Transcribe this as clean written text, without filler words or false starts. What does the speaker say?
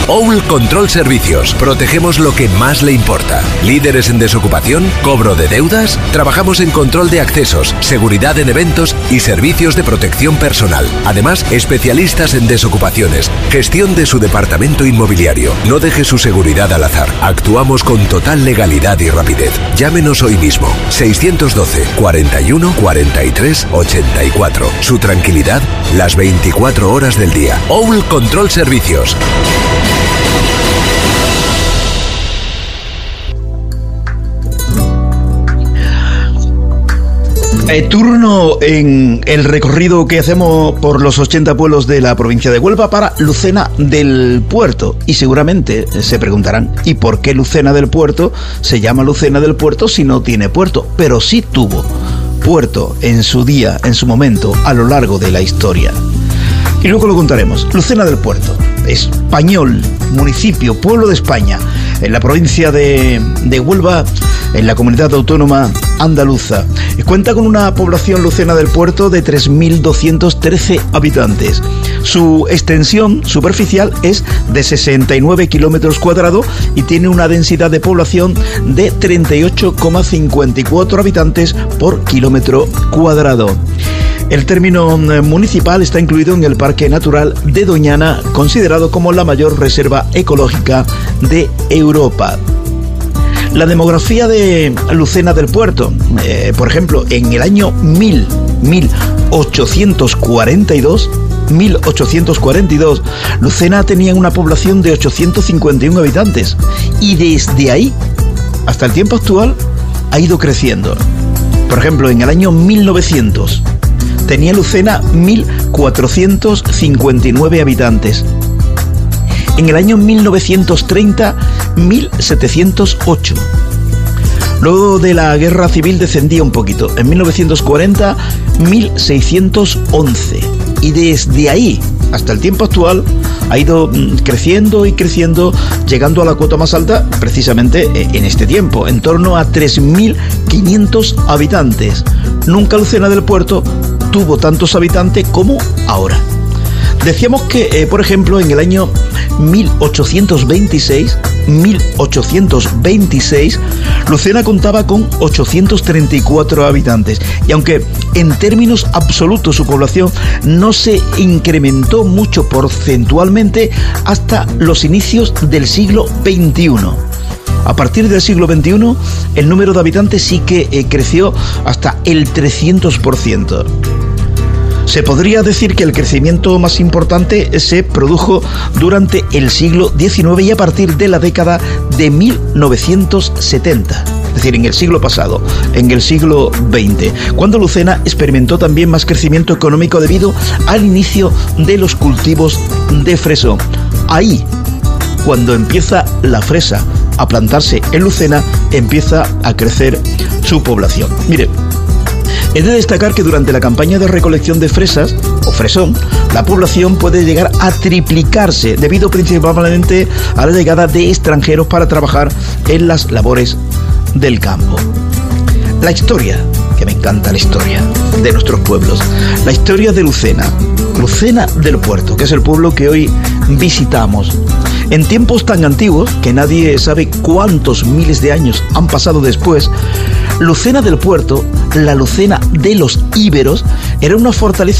OWL Control Servicios. Protegemos lo que más le importa. Líderes en desocupación, cobro de deudas. Trabajamos en control de accesos, seguridad en eventos y servicios de protección personal. Además, especialistas en desocupaciones, gestión de su departamento inmobiliario. No deje su seguridad al azar. Actuamos con total legalidad y rapidez. Llámenos hoy mismo. 612 41 43 84. Su tranquilidad las 24 horas del día. OWL Control Servicios. Turno en el recorrido que hacemos por los 80 pueblos de la provincia de Huelva para Lucena del Puerto. Y seguramente se preguntarán, ¿y por qué Lucena del Puerto se llama Lucena del Puerto si no tiene puerto? Pero sí tuvo puerto en su día, en su momento, a lo largo de la historia. Y luego lo contaremos. Lucena del Puerto, español, municipio, pueblo de España, en la provincia de Huelva, en la comunidad autónoma andaluza. Cuenta con una población Lucena del Puerto de 3.213 habitantes. Su extensión superficial es de 69 kilómetros cuadrados y tiene una densidad de población de 38,54 habitantes por kilómetro cuadrado. El término municipal está incluido en el Parque Natural de Doñana, considerado como la mayor reserva ecológica de Europa. La demografía de Lucena del Puerto, por ejemplo, en el año 1842, Lucena tenía una población de 851 habitantes y desde ahí hasta el tiempo actual ha ido creciendo. Por ejemplo, en el año 1900 tenía Lucena 1.459 habitantes. En el año 1930, 1.708. Luego de la guerra civil descendía un poquito. En 1940, 1.611. Y desde ahí hasta el tiempo actual ha ido creciendo y creciendo, llegando a la cuota más alta precisamente en este tiempo, en torno a 3.500 habitantes. Nunca Lucena del Puerto tuvo tantos habitantes como ahora. Decíamos que, por ejemplo, en el año 1826, Lucena contaba con 834 habitantes. Y aunque en términos absolutos su población no se incrementó mucho porcentualmente hasta los inicios del siglo XXI. A partir del siglo XXI, el número de habitantes sí que creció hasta el 300%. Se podría decir que el crecimiento más importante se produjo durante el siglo XIX y a partir de la década de 1970, es decir, en el siglo pasado, en el siglo XX, cuando Lucena experimentó también más crecimiento económico debido al inicio de los cultivos de fresón. Ahí, cuando empieza la fresa a plantarse en Lucena, empieza a crecer su población. Mire, he de destacar que durante la campaña de recolección de fresas, o fresón, la población puede llegar a triplicarse debido principalmente a la llegada de extranjeros para trabajar en las labores del campo. La historia, que me encanta la historia de nuestros pueblos, la historia de Lucena del Puerto, que es el pueblo que hoy visitamos. En tiempos tan antiguos, que nadie sabe cuántos miles de años han pasado después, Lucena del Puerto, la Lucena de los íberos, era una fortaleza